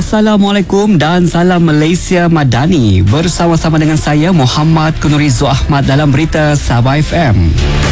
Assalamualaikum dan salam Malaysia Madani. Bersama-sama dengan saya Muhammad Kunurizo Ahmad dalam berita Sabah FM.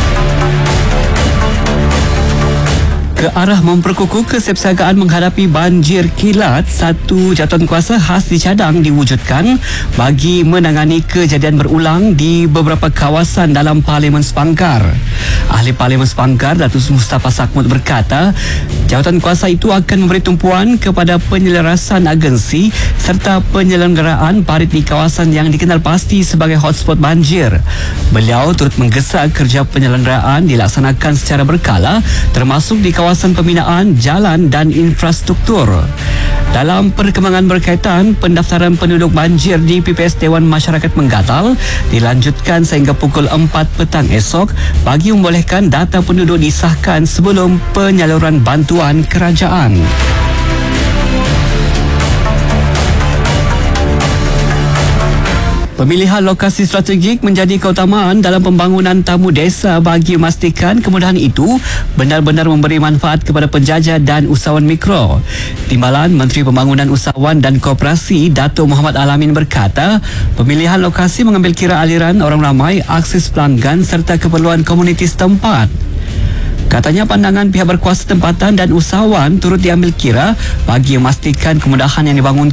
Ke arah memperkukuh kesiapsiagaan menghadapi banjir kilat, satu jawatankuasa khas dicadang diwujudkan bagi menangani kejadian berulang di beberapa kawasan dalam Parlimen Sepanggar. Ahli Parlimen Sepanggar, Datuk Mustafa Sakmut berkata, jawatankuasa itu akan memberi tumpuan kepada penyelarasan agensi serta penyelenggaraan parit di kawasan yang dikenal pasti sebagai hotspot banjir. Beliau turut menggesa kerja penyelenggaraan dilaksanakan secara berkala, termasuk di kawasan pembinaan jalan dan infrastruktur. Dalam perkembangan berkaitan, pendaftaran penduduk banjir di PPS Dewan Masyarakat Menggatal dilanjutkan sehingga pukul 4 petang esok bagi membolehkan data penduduk disahkan sebelum penyaluran bantuan kerajaan. Pemilihan lokasi strategik menjadi keutamaan dalam pembangunan tamu desa bagi memastikan kemudahan itu benar-benar memberi manfaat kepada penjajah dan usahawan mikro. Timbalan Menteri Pembangunan Usahawan dan Koperasi Datuk Muhammad Alamin berkata, pemilihan lokasi mengambil kira aliran orang ramai, akses pelanggan serta keperluan komuniti setempat. Katanya pandangan pihak berkuasa tempatan dan usahawan turut diambil kira bagi memastikan kemudahan yang dibangun